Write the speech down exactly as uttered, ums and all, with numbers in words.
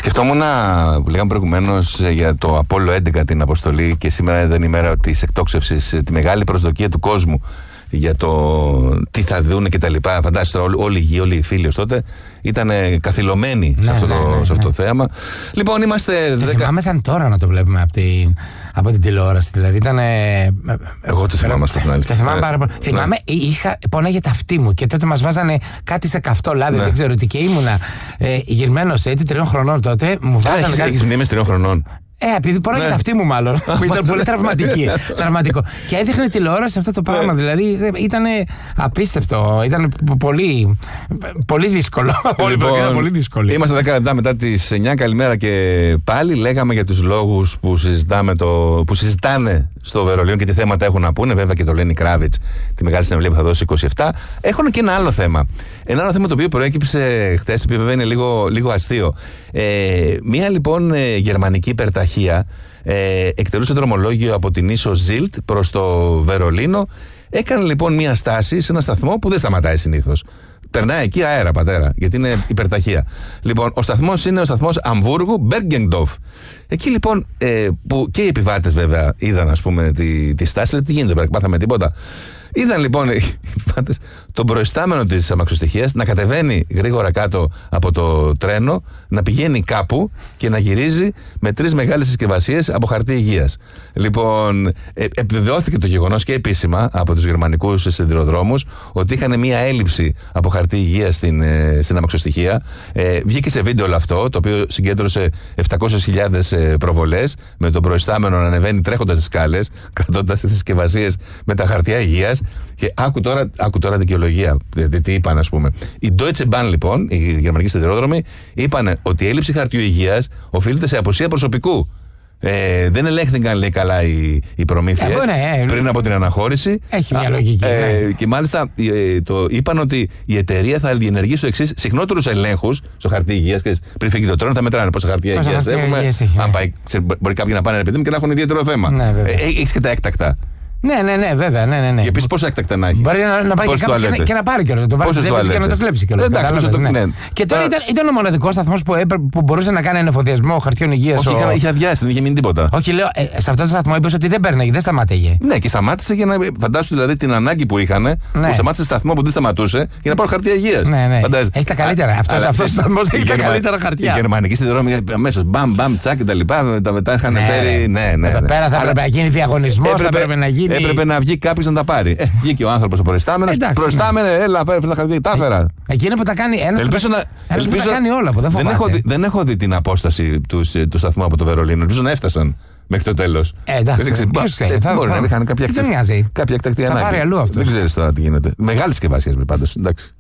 Σκεφτόμουν που λέγαμε προηγουμένως για το Απόλλω έντεκα την αποστολή και σήμερα ήταν η μέρα της εκτόξευσης, τη μεγάλη προσδοκία του κόσμου για το τι θα δουν και τα λοιπά. Φαντάζεστε όλοι, όλοι οι γη, όλοι οι φίλοι ως τότε ήταν καθυλωμένοι ναι, σε, αυτό, ναι, το, ναι, ναι. σε αυτό το θέαμα. Λοιπόν, είμαστε. Το δέκα... θυμάμαι σαν τώρα να το βλέπουμε από την, από την τηλεόραση. Δηλαδή ήταν. Εγώ το θυμάμαι αυτό. Το θυμάμαι πάρα πολύ. Ναι. Θυμάμαι, είχα, πόναγε τα αυτή μου και τότε μας βάζανε κάτι σε καυτό λάδι. Ναι. Δεν ξέρω τι και ήμουνα ε, γυρμένος έτσι τριών χρονών τότε. Μου βάζανε. Έχεις, κάτι... έχεις μνήμες τριών χρονών. Ε, επειδή πόναγε ναι. τα αυτή μου, μάλλον. Ήταν πολύ τραυματική. Τραυματικό. Και έδειχνε τηλεόραση αυτό το πράγμα. Δηλαδή ήταν απίστευτο. Ήταν πολύ, πολύ δύσκολο. Λοιπόν, πολύ δύσκολο. Είμαστε δέκα λεπτά μετά τις εννιά. Καλημέρα και πάλι. Λέγαμε για τους λόγους που, συζητάμε το, που συζητάνε στο Βερολίνο και τι θέματα έχουν να πούνε. Βέβαια και το Λένι Κράβιτς, τη μεγάλη συναυλία που θα δώσει είκοσι επτά. Έχουν και ένα άλλο θέμα. Ένα άλλο θέμα το οποίο προέκυψε χθες, το οποίο βέβαια είναι λίγο, λίγο αστείο. Ε, μία λοιπόν ε, γερμανική υπερταχεία ε, εκτελούσε δρομολόγιο από την ίσο Ζίλτ προς το Βερολίνο. Έκανε λοιπόν μία στάση σε ένα σταθμό που δεν σταματάει συνήθως. Περνάει εκεί αέρα, πατέρα, γιατί είναι υπερταχεία. Λοιπόν, ο σταθμός είναι ο σταθμός Αμβούργου Μπέργκεντορφ. Εκεί λοιπόν ε, που και οι επιβάτες βέβαια είδαν, ας πούμε, τη, τη στάση, λέει, τι γίνεται, δεν πάθαμε τίποτα. Είδαν λοιπόν οι επιβάτες τον προϊστάμενο της αμαξοστοιχείας να κατεβαίνει γρήγορα κάτω από το τρένο, να πηγαίνει κάπου και να γυρίζει με τρεις μεγάλες συσκευασίες από χαρτί υγείας. Λοιπόν, ε, επιβεβαιώθηκε το γεγονός και επίσημα από τους γερμανικούς σιδηροδρόμους ότι είχαν μία έλλειψη από χαρτί υγείας στην, ε, στην αμαξοστοιχεία. Ε, βγήκε σε βίντεο όλο αυτό, το οποίο συγκέντρωσε επτακόσιες χιλιάδες ε, προβολές, με τον προϊστάμενο να ανεβαίνει τρέχοντας τις σκάλες, κρατώντας τις συσκευασίες με τα χαρτιά υγείας. Και άκου τώρα, άκου τώρα δικαιολογία. Δηλαδή, τι είπαν, ας πούμε. Η Deutsche Bahn, λοιπόν, οι γερμανικοί σιδηρόδρομοι, είπαν ότι η έλλειψη χαρτιού υγείας οφείλεται σε απουσία προσωπικού. Ε, δεν ελέγχθηκαν, λέει, καλά οι, οι προμήθειες ε, ναι, ε, πριν από την αναχώρηση. Έχει μια λογική. Ε, ναι. Και μάλιστα ε, το είπαν ότι η εταιρεία θα διενεργήσει το εξής: συχνότερους ελέγχους στο χαρτί υγείας. Πριν φύγει το τρένο, θα μετράνε πόσα χαρτιά υγείας έχουμε. Υγείας έχει, ναι. πάει, μπορεί κάποιοι να πάνε επειδή και να έχουν ιδιαίτερο θέμα. Ναι, ε, Έχει και τα έκτακτα. Ναι, ναι, ναι, βέβαια. Ναι, ναι, ναι. Και επίσης πόσα έκτακτα να έχει. Μπορεί να, να πάει και κάποιος και, και να πάρει κιόλας. Να το βάλει στη τσέπη και να το κλέψει κιόλας. Εντάξει, το, ναι. Ναι. Και τώρα ήταν, ήταν ο μοναδικός σταθμός που, που μπορούσε να κάνει ανεφοδιασμό χαρτιών υγείας. Όχι, ο... είχε αδειάσει, δεν είχε μείνει τίποτα. Όχι, λέω, ε, σε αυτό το σταθμό είπες ότι δεν παίρναγε, δεν σταμάτηγε. Ναι, και σταμάτησε για να. Φαντάσου δηλαδή την ανάγκη που είχαν, ναι. Που σταμάτησε σταθμό που δεν σταματούσε για να πάρουν χαρτιά υγείας. Ναι, ναι. Έχει τα καλύτερα. Αυτό ο σταθμός έχει τα καλύτερα χαρτιά. Οι γερμανικοί σιδηρόδρομοι αμέσως μπαμ, μπαμ, τσάκ και τα λοιπά. Μετά είχαν φέρει. Ναι, ναι. Εδώ πέρα θα έπρεπε να γίνει διαγωνισμός, θα έπρεπε να γίνει. Έπρεπε να βγει κάποιος να τα πάρει. Ε, βγήκε ο άνθρωπος ο προϊστάμενος. Προϊστάμενε, έλα, φέρε τα χαρτιά. Τα έφερα. Εκείνο που τα κάνει ένας. Ελπίζω να, ελπίζω που τα κάνει όλα. Που δεν, δεν, έχω δει, δεν έχω δει την απόσταση του, του σταθμού από το Βερολίνο. Ελπίζω να έφτασαν μέχρι το τέλος. Ε, εντάξει. Ε, μπορεί να είχαν κάποια εκτακτή ανάγκη. Θα πάρει αλλού αυτό. Δεν ξέρεις τώρα τι γίνεται. Μεγάλη συσκευασία πάντως. Εντάξει.